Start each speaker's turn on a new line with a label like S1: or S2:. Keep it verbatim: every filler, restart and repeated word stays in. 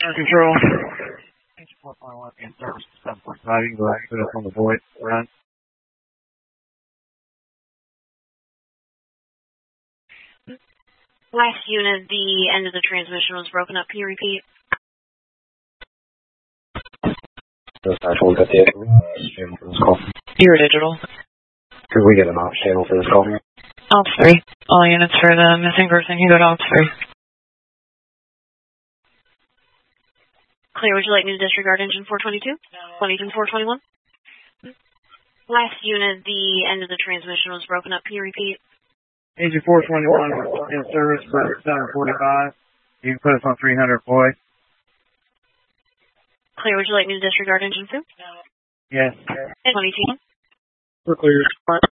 S1: Air control. four point one in service seven point five. You can go ahead and put us on the void run.
S2: Last unit, the end of the transmission was broken up. Can you repeat?
S1: This actual got the uh, channel for this call.
S2: You're digital.
S1: Could we get an ops channel for this call?
S2: Ops three. All units for the missing person, you go to Ops three. Clear, would you like me to disregard engine four twenty-two? No. Engine four twenty-one? Last unit, the end of the transmission was broken up. Can you repeat?
S1: Engine four twenty-one in service for seven forty-five. You can put us on three hundred void.
S2: Clear, would you like me to disregard engine two? No.
S1: Yes.
S2: twenty-two.
S1: We're clear.